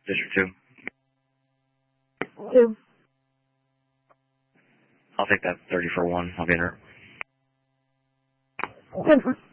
District 2. 2. I'll take that 30 for 1. I'll be in her. 10-4.